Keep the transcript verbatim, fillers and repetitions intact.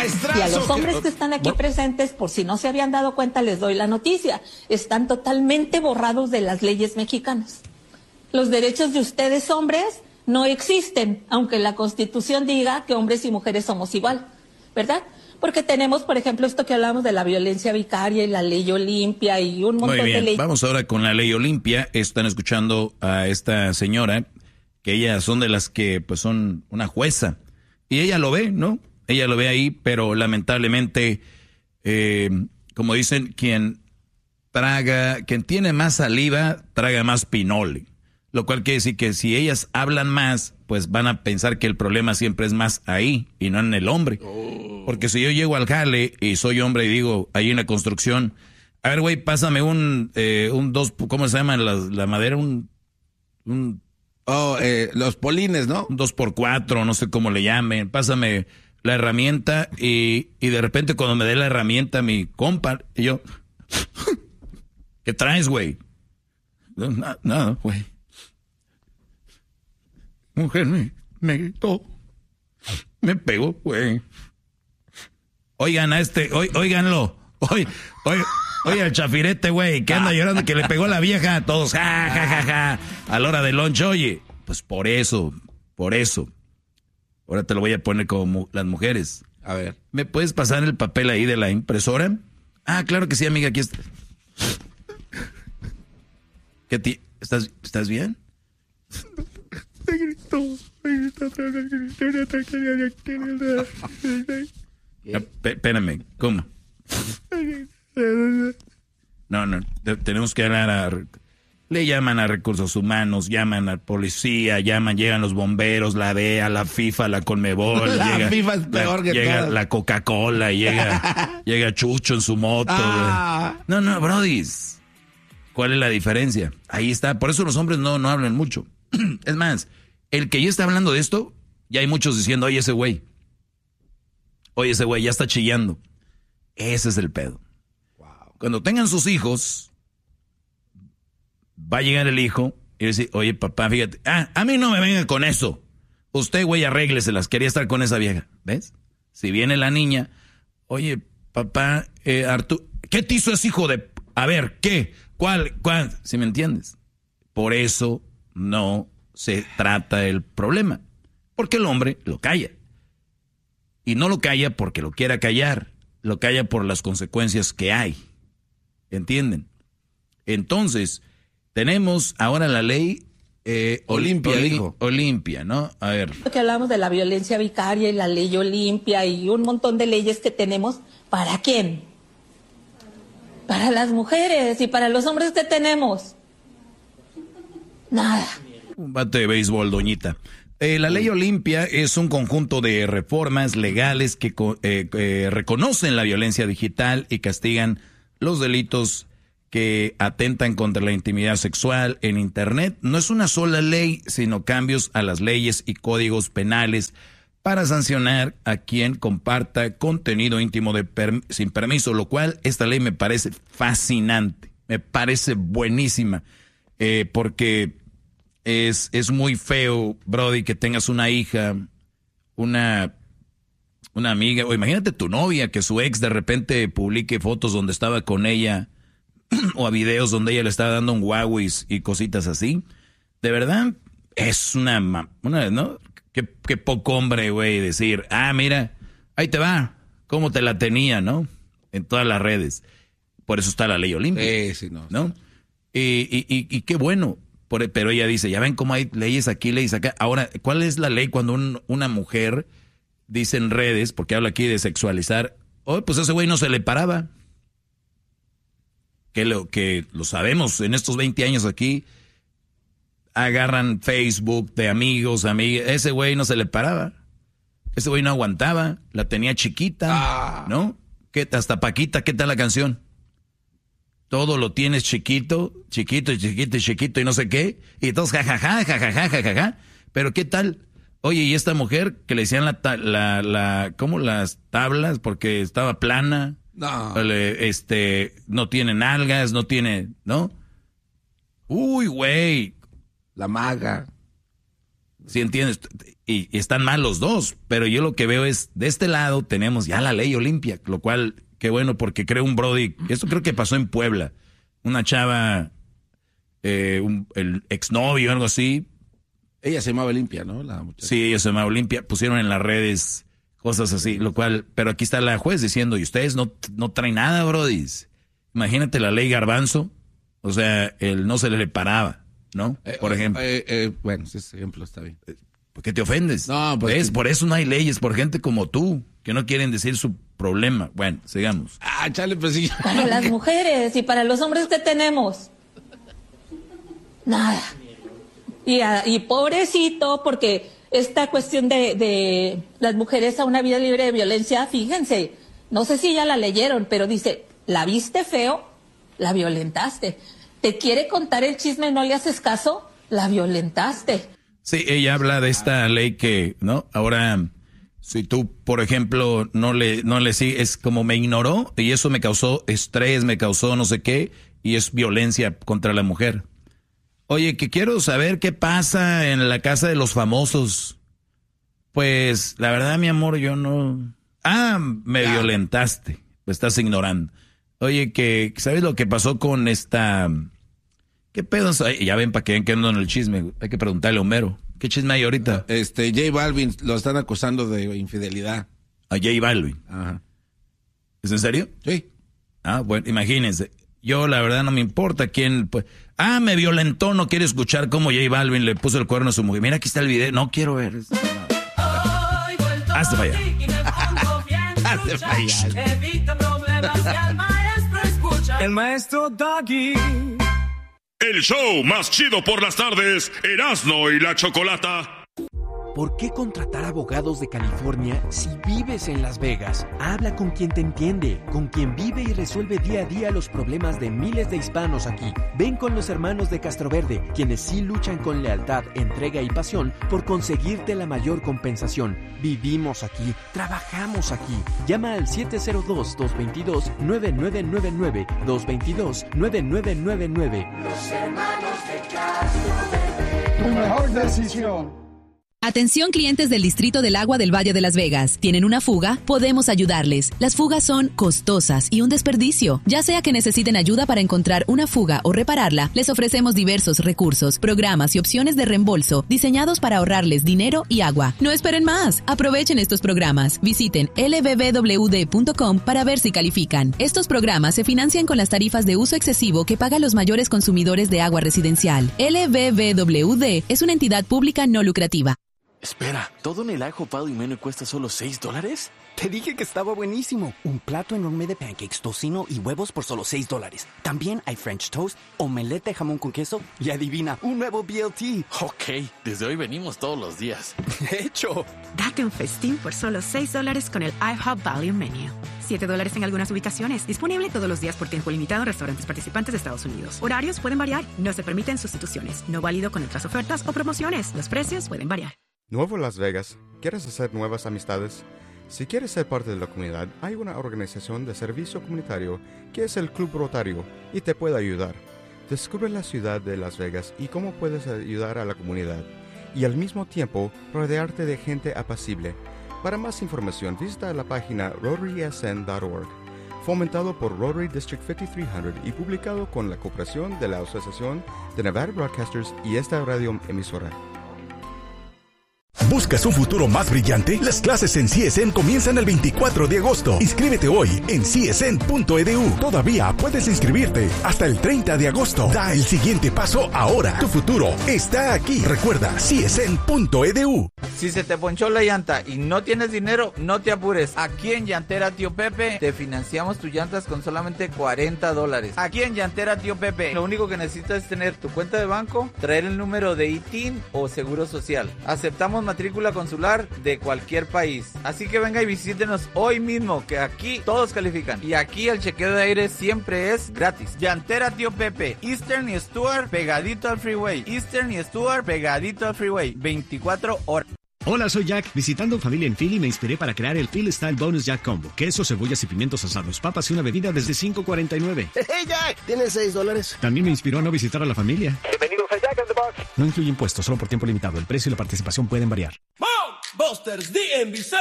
Maestrazo, y a los hombres que... que están aquí presentes, por si no se habían dado cuenta, les doy la noticia. Están totalmente borrados de las leyes mexicanas. Los derechos de ustedes, hombres, no existen, aunque la Constitución diga que hombres y mujeres somos igual, ¿verdad? Porque tenemos, por ejemplo, esto que hablamos de la violencia vicaria y la ley Olimpia y un montón Muy bien, de leyes. Vamos ahora con la ley Olimpia. Están escuchando a esta señora, que ellas son de las que pues son una jueza. Y ella lo ve, ¿no? Ella lo ve ahí, pero lamentablemente, eh, como dicen, quien traga, quien tiene más saliva, traga más pinole. Lo cual quiere decir que si ellas hablan más, pues van a pensar que el problema siempre es más ahí y no en el hombre. Oh. Porque si yo llego al jale y soy hombre y digo, ahí en la construcción, a ver, güey, pásame un, eh, un dos, ¿cómo se llama la, la madera? Un, un... Oh, eh, los polines, ¿no? Un dos por cuatro, no sé cómo le llamen. Pásame la herramienta y, y de repente cuando me dé la herramienta mi compa, y yo, ¿qué traes, güey? Nada, nada, güey. Mujer me, me gritó, me pegó, güey. Oigan a este, oí, oíganlo, oí, oí, oye al chafirete, güey, que anda llorando que le pegó la vieja, todos, ja, ja, ja, ja, a la hora del lunch, oye, pues por eso, por eso. Ahora te lo voy a poner como las mujeres. A ver. ¿Me puedes pasar el papel ahí de la impresora? Ah, claro que sí, amiga, aquí está. ¿Qué ti? ¿Estás, ¿Estás bien? Me gritó, me gritó, espérame, ¿cómo? No, no, tenemos que hablar a... Le llaman a recursos humanos, llaman a policía, llaman, llegan los bomberos, la D E A, la FIFA, la Conmebol. La llega, FIFA es peor la, que llega todas. la Coca-Cola, llega, llega Chucho en su moto. Ah. No, no, brodis. ¿Cuál es la diferencia? Ahí está. Por eso los hombres no, no hablan mucho. Es más, el que ya está hablando de esto, ya hay muchos diciendo, oye, ese güey. Oye, ese güey ya está chillando. Ese es el pedo. Wow. Cuando tengan sus hijos, va a llegar el hijo y decir, oye, papá, fíjate. Ah, a mí no me venga con eso. Usted, güey, arrégleselas. Quería estar con esa vieja. ¿Ves? Si viene la niña, oye, papá, eh, Arturo, ¿qué te hizo ese hijo de... A ver, ¿qué? ¿Cuál? ¿Cuál? ¿Sí me entiendes? Por eso no se trata el problema. Porque el hombre lo calla. Y no lo calla porque lo quiera callar. Lo calla por las consecuencias que hay. ¿Entienden? Entonces, tenemos ahora la ley eh, Olimpia, Oli- dijo. Olimpia, ¿no? A ver. Que hablamos de la violencia vicaria y la ley Olimpia y un montón de leyes que tenemos. ¿Para quién? Para las mujeres y para los hombres que tenemos. Nada. Un bate de béisbol, doñita. Eh, la ley Olimpia es un conjunto de reformas legales que eh, eh, reconocen la violencia digital y castigan los delitos que atentan contra la intimidad sexual en Internet. No es una sola ley, sino cambios a las leyes y códigos penales para sancionar a quien comparta contenido íntimo de per- sin permiso, lo cual esta ley me parece fascinante, me parece buenísima, eh, porque es, es muy feo, Brody, que tengas una hija, una, una amiga, o imagínate tu novia, que su ex de repente publique fotos donde estaba con ella, o a videos donde ella le estaba dando un Huawei y cositas así. De verdad, es una, una ¿no? Qué, qué poco hombre, güey, decir, ah, mira, ahí te va, cómo te la tenía, ¿no? En todas las redes. Por eso está la ley Olimpia. Sí, sí, no. ¿No? Y, y, y, y qué bueno, por, pero ella dice, ya ven cómo hay leyes aquí, leyes acá. Ahora, ¿cuál es la ley cuando un, una mujer dice en redes, porque habla aquí de sexualizar, oh, pues ese güey no se le paraba? Que lo, que lo sabemos, en estos veinte años aquí, agarran Facebook de amigos, amigas, ese güey no se le paraba, ese güey no aguantaba, la tenía chiquita, ah. ¿no? ¿Qué, hasta Paquita, ¿qué tal la canción? Todo lo tienes chiquito, chiquito, chiquito, chiquito y no sé qué, y entonces jajaja, jajaja, jajaja, pero ¿qué tal? Oye, y esta mujer que le decían la, la, la, ¿cómo las tablas? Porque estaba plana, no, este, no tiene nalgas, no tiene, ¿no? Uy, güey. La maga. ¿Sí entiendes? Y, y están mal los dos, pero yo lo que veo es, de este lado tenemos ya la ley Olimpia, lo cual, qué bueno, porque creo un brody, esto creo que pasó en Puebla, una chava, eh, un, el exnovio o algo así. Ella se llamaba Olimpia, ¿no? La muchacha. Sí, ella se llamaba Olimpia, pusieron en las redes cosas así, lo cual, pero aquí está la juez diciendo, y ustedes no, no traen nada, brody. Imagínate la ley Garbanzo, o sea, él no se le paraba, ¿no? Eh, por ejemplo. Eh, eh, bueno, ese ejemplo está bien. ¿Por qué te ofendes? No, pues ¿Ves? que... Por eso no hay leyes, por gente como tú, que no quieren decir su problema. Bueno, sigamos. Ah, chale, pues sí. Para las mujeres y para los hombres, ¿qué tenemos? Nada. Y, a, y pobrecito, porque esta cuestión de, de las mujeres a una vida libre de violencia, fíjense, no sé si ya la leyeron, pero dice, la viste feo, la violentaste. Te quiere contar el chisme, no le haces caso, la violentaste. Sí, ella habla de esta ley que, ¿no? Ahora, si tú, por ejemplo, no le, no le sigues, como me ignoró y eso me causó estrés, me causó no sé qué, y es violencia contra la mujer. Oye, que quiero saber qué pasa en la casa de los famosos. Pues, la verdad, mi amor, yo no... Ah, me ya. violentaste, me estás ignorando. Oye, que, ¿sabes lo que pasó con esta... ¿Qué pedos hay? Ya ven, para que vean que ando en el chisme, hay que preguntarle a Homero. ¿Qué chisme hay ahorita? Este, J Balvin lo están acusando de infidelidad. A J Balvin. Ajá. ¿Es en serio? Sí. Ah, bueno, imagínense. Yo, la verdad, no me importa quién... Pues, ah, me violentó, no quiero escuchar cómo J Balvin le puso el cuerno a su mujer. Mira, aquí está el video, no quiero ver. Hazte para allá. Hazte para allá. Evita problemas que el maestro escucha. El maestro Doggy. El show más chido por las tardes, Erasmo y la Chocolata. ¿Por qué contratar abogados de California si vives en Las Vegas? Habla con quien te entiende, con quien vive y resuelve día a día los problemas de miles de hispanos aquí. Ven con los hermanos de Castroverde, quienes sí luchan con lealtad, entrega y pasión por conseguirte la mayor compensación. Vivimos aquí, trabajamos aquí. Llama al siete cero dos, dos dos dos, nueve nueve nueve nueve, dos dos dos, nueve nueve nueve nueve. Los hermanos de Castroverde. Tu mejor decisión. Atención clientes del Distrito del Agua del Valle de Las Vegas. ¿Tienen una fuga? Podemos ayudarles. Las fugas son costosas y un desperdicio. Ya sea que necesiten ayuda para encontrar una fuga o repararla, les ofrecemos diversos recursos, programas y opciones de reembolso diseñados para ahorrarles dinero y agua. No esperen más. Aprovechen estos programas. Visiten L B B W D punto com para ver si califican. Estos programas se financian con las tarifas de uso excesivo que pagan los mayores consumidores de agua residencial. L B B W D es una entidad pública no lucrativa. Espera, ¿todo en el IHOP Value Menu cuesta solo seis dólares? Te dije que estaba buenísimo. Un plato enorme de pancakes, tocino y huevos por solo seis dólares. También hay French toast, omelette de jamón con queso y adivina, un nuevo B L T. Ok, desde hoy venimos todos los días. De hecho. Date un festín por solo seis dólares con el IHOP Value Menu. siete dólares en algunas ubicaciones. Disponible todos los días por tiempo limitado en restaurantes participantes de Estados Unidos. Horarios pueden variar. No se permiten sustituciones. No válido con otras ofertas o promociones. Los precios pueden variar. Nuevo Las Vegas. ¿Quieres hacer nuevas amistades? Si quieres ser parte de la comunidad, hay una organización de servicio comunitario que es el Club Rotario y te puede ayudar. Descubre la ciudad de Las Vegas y cómo puedes ayudar a la comunidad y al mismo tiempo rodearte de gente apacible. Para más información, visita la página rotary s n punto org. Fomentado por Rotary District cincuenta y tres cien y publicado con la cooperación de la Asociación de Nevada Broadcasters y esta radio emisora. ¿Buscas un futuro más brillante? Las clases en C S N comienzan el veinticuatro de agosto. Inscríbete hoy en C S N punto e d u. Todavía puedes inscribirte hasta el treinta de agosto. Da el siguiente paso ahora. Tu futuro está aquí. Recuerda, C S N punto e d u. Si se te ponchó la llanta y no tienes dinero, no te apures. Aquí en Llantera Tío Pepe te financiamos tus llantas con solamente cuarenta dólares. Aquí en Llantera Tío Pepe, lo único que necesitas es tener tu cuenta de banco, traer el número de I T I N o Seguro Social. Aceptamos matrícula consular de cualquier país. Así que venga y visítenos hoy mismo, que aquí todos califican. Y aquí el chequeo de aire siempre es gratis. Llantera Tío Pepe, Eastern y Stuart pegadito al freeway. Eastern y Stuart pegadito al freeway. veinticuatro horas. Hola, soy Jack. Visitando familia en Philly me inspiré para crear el Philly Style Bonus Jack Combo. Queso, cebollas y pimientos asados, papas y una bebida desde cinco cuarenta y nueve. ¡Hey, Jack! ¿Tienes seis dólares? También me inspiró a no visitar a la familia. Bienvenidos No incluye impuestos, solo por tiempo limitado. El precio y la participación pueden variar. Busters D M V